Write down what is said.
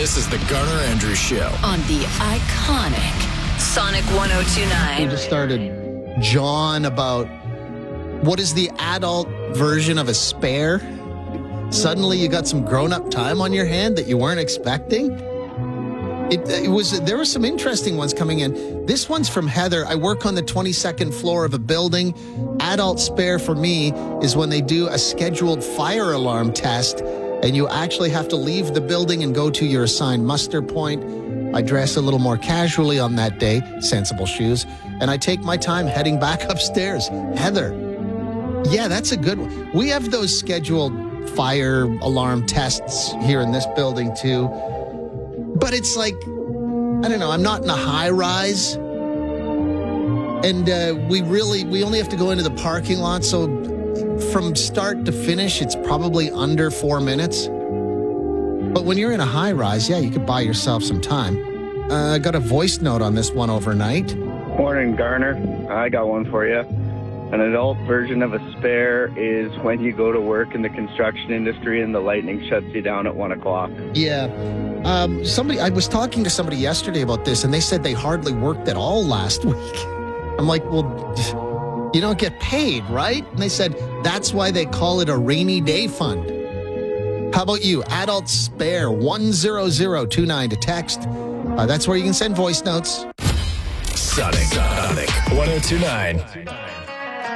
This is the Garner Andrews Show on the iconic Sonic 102.9. We just started John about what is the adult version of a spare? Suddenly you got some grown-up time on your hand that you weren't expecting. There were some interesting ones coming in. This one's from Heather. I work on the 22nd floor of a building. Adult spare for me is when they do a scheduled fire alarm test and you actually have to leave the building and go to your assigned muster point. I dress a little more casually on that day, sensible shoes, and I take my time heading back upstairs. Heather, yeah, that's a good one. We have those scheduled fire alarm tests here in this building too. But it's like, I don't know, I'm not in a high rise. And we only have to go into the parking lot. So from start to finish, it's probably under 4 minutes. But when you're in a high rise, yeah, you could buy yourself some time. I got a voice note on this one overnight. Morning, Garner. I got one for you. An adult version of a spare is when you go to work in the construction industry and the lightning shuts you down at 1 o'clock. Yeah. I was talking to somebody yesterday about this, and they said they hardly worked at all last week. I'm like, well, you don't get paid, right? And they said, that's why they call it a rainy day fund. How about you? Adult spare 10029 to text. That's where you can send voice notes. Sonic 102.9.